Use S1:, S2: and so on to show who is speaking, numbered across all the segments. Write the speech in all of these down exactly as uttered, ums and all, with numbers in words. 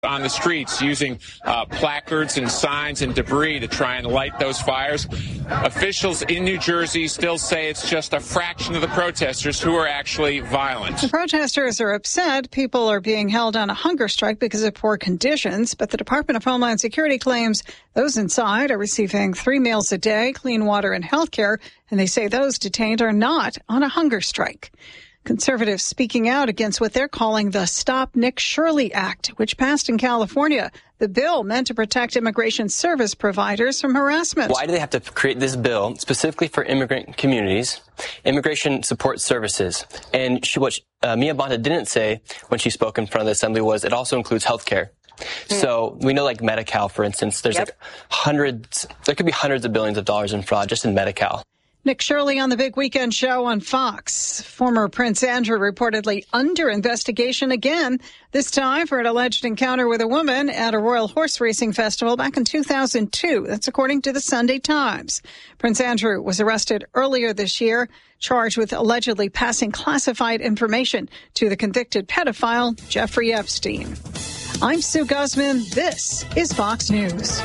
S1: on the streets using uh, placards and signs and debris to try and light those fires. Officials in New Jersey still say it's just a fraction of the protesters who are actually violent.
S2: The protesters are upset. People are being held on a hunger strike because of poor conditions, but the Department of Homeland Security claims those inside are receiving three meals a day, clean water, and health care, and they say those detained are not on a hunger strike. Conservatives speaking out against what they're calling the Stop Nick Shirley Act, which passed in California. The bill meant to protect immigration service providers from harassment.
S3: Why do they have to create this bill specifically for immigrant communities, immigration support services? And she, what uh, Mia Bonta didn't say when she spoke in front of the assembly was it also includes health care. Hmm. So we know, like Medi-Cal, for instance, there's yep. like hundreds, there could be hundreds of billions of dollars in fraud just in Medi-Cal.
S2: Nick Shirley on the Big Weekend Show on Fox. Former Prince Andrew reportedly under investigation again, this time for an alleged encounter with a woman at a royal horse racing festival back in two thousand two. That's according to the Sunday Times. Prince Andrew was arrested earlier this year, charged with allegedly passing classified information to the convicted pedophile Jeffrey Epstein. I'm Sue Guzman. This is Fox News.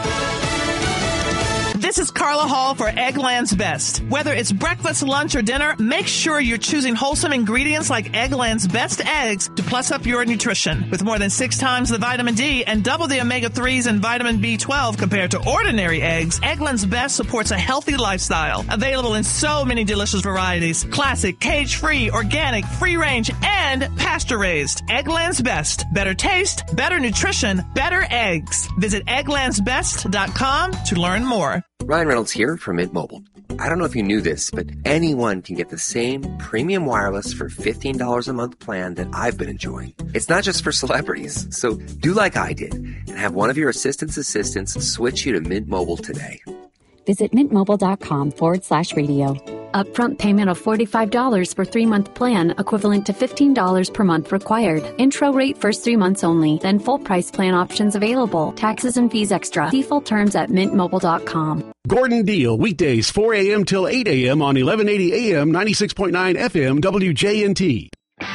S4: This is Carla Hall for Eggland's Best. Whether it's breakfast, lunch, or dinner, make sure you're choosing wholesome ingredients like Eggland's Best eggs to plus up your nutrition. With more than six times the vitamin D and double the omega threes and vitamin B twelve compared to ordinary eggs, Eggland's Best supports a healthy lifestyle. Available in so many delicious varieties. Classic, cage-free, organic, free-range, and pasture-raised. Eggland's Best. Better taste, better nutrition, better eggs. Visit egglands best dot com to learn more.
S5: Ryan Reynolds here from Mint Mobile. I don't know if you knew this, but anyone can get the same premium wireless for fifteen dollars a month plan that I've been enjoying. It's not just for celebrities. So do like I did and have one of your assistant's assistants switch you to Mint Mobile today.
S6: Visit mintmobile.com forward slash radio. Upfront payment of forty-five dollars for three-month plan, equivalent to fifteen dollars per month required. Intro rate first three months only, then full price plan options available. Taxes and fees extra. See full terms at mint mobile dot com.
S7: Gordon Deal, weekdays four a.m. till eight a.m. on eleven eighty A M, ninety-six point nine F M, W J N T.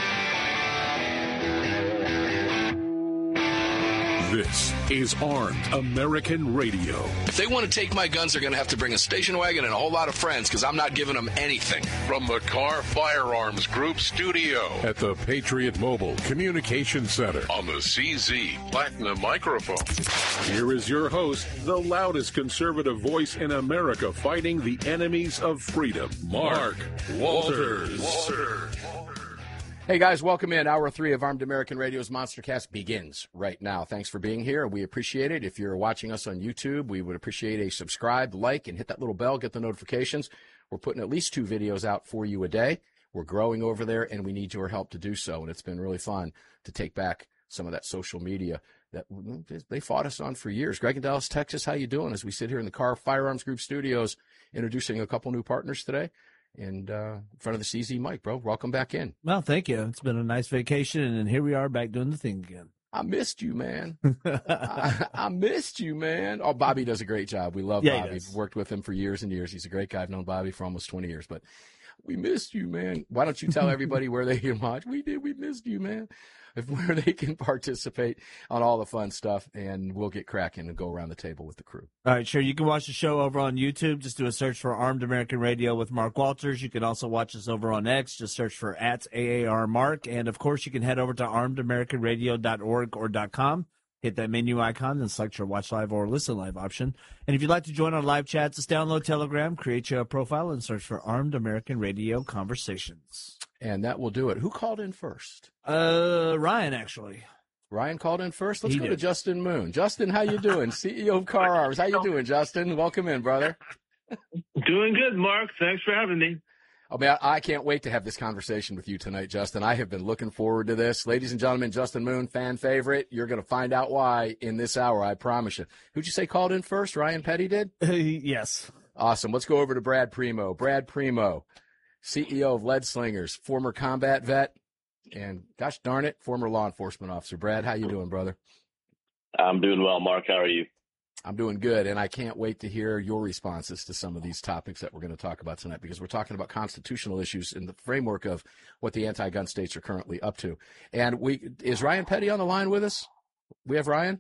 S8: This is Armed American Radio.
S9: If they want to take my guns, they're going to have to bring a station wagon and a whole lot of friends because I'm not giving them anything.
S8: From the Car Firearms Group studio at the Patriot Mobile Communication Center on the C Z Platinum microphone. Here is your host, the loudest conservative voice in America fighting the enemies of freedom, Mark Walters. Walters.
S10: Hey, guys, welcome in. Hour three of Armed American Radio's MonsterCast begins right now. Thanks for being here. We appreciate it. If you're watching us on YouTube, we would appreciate a subscribe, like, and hit that little bell, get the notifications. We're putting at least two videos out for you a day. We're growing over there, and we need your help to do so. And it's been really fun to take back some of that social media that they fought us on for years. Greg in Dallas, Texas, how you doing? As we sit here in the Car Firearms Group studios, introducing a couple new partners today. And uh, in front of the C Z mic, bro. Welcome back in.
S11: Well, thank you. It's been a nice vacation, and here we are back doing the thing again.
S10: I missed you, man. I, I missed you, man. Oh, Bobby does a great job. We love
S11: yeah,
S10: Bobby. We've worked with him for years and years. He's a great guy. I've known Bobby for almost twenty years, but we missed you, man. Why don't you tell everybody where they can watch? We did. We missed you, man. If, where they can participate on all the fun stuff, and we'll get cracking and go around the table with the crew.
S11: All right, sure. You can watch the show over on YouTube. Just do a search for Armed American Radio with Mark Walters. You can also watch us over on X. Just search for at A A R Mark. And, of course, you can head over to armed american radio dot org or .com. Hit that menu icon and select your watch live or listen live option. And if you'd like to join our live chats, just download Telegram, create your profile, and search for Armed American Radio Conversations.
S10: And that will do it. Who called in first?
S11: Uh, Ryan, actually.
S10: Ryan called in first? Let's
S11: he
S10: go
S11: did.
S10: to Justin Moon. Justin, how you doing? C E O of Car Arms. How you doing, Justin? Welcome in, brother.
S12: Doing good, Mark. Thanks for having me.
S10: Oh, man, I can't wait to have this conversation with you tonight, Justin. I have been looking forward to this. Ladies and gentlemen, Justin Moon, fan favorite. You're going to find out why in this hour, I promise you. Who'd you say called in first? Ryan Petty did?
S11: Yes.
S10: Awesome. Let's go over to Brad Primo. Brad Primo, C E O of Lead Slingers, former combat vet, and gosh darn it, former law enforcement officer. Brad, how you doing, brother?
S12: I'm doing well, Mark. How are you?
S10: I'm doing good, and I can't wait to hear your responses to some of these topics that we're going to talk about tonight, because we're talking about constitutional issues in the framework of what the anti-gun states are currently up to. And we is Ryan Petty on the line with us? We have Ryan?